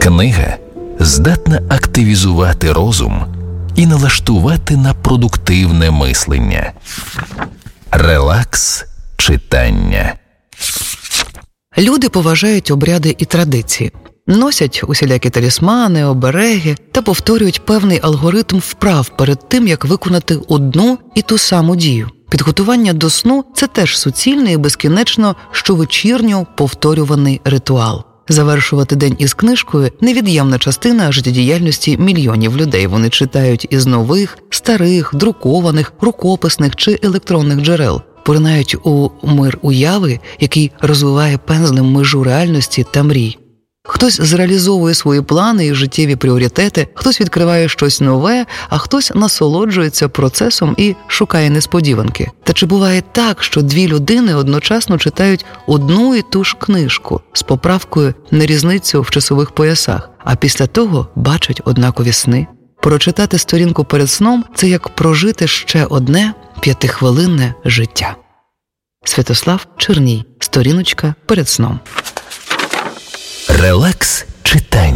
Книга здатна активізувати розум і налаштувати на продуктивне мислення. Релакс читання. Люди поважають обряди і традиції. Носять усілякі талісмани, обереги та повторюють певний алгоритм вправ перед тим, як виконати одну і ту саму дію. Підготування до сну – це теж суцільний і безкінечно щовечірньо повторюваний ритуал. Завершувати день із книжкою – невід'ємна частина життєдіяльності мільйонів людей. Вони читають із нових, старих, друкованих, рукописних чи електронних джерел. Поринають у мир уяви, який розвиває пензлем межу реальності та мрій. Хтось зреалізовує свої плани і життєві пріоритети, хтось відкриває щось нове, а хтось насолоджується процесом і шукає несподіванки. Та чи буває так, що дві людини одночасно читають одну і ту ж книжку з поправкою на різницю в часових поясах, а після того бачать однакові сни? Прочитати сторінку перед сном – це як прожити ще одне 5-хвилинне життя. Святослав Черній. Сторіночка перед сном. Релакс читання.